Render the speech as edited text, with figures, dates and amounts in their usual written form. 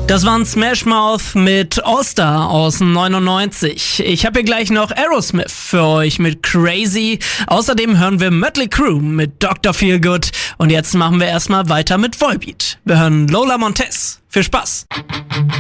Das waren Smash Mouth mit All-Star aus 99. Ich habe hier gleich noch Aerosmith für euch mit Crazy. Außerdem hören wir Mötley Crüe mit Dr. Feelgood. Und jetzt machen wir erstmal weiter mit Volbeat. Wir hören Lola Montez. Viel Spaß!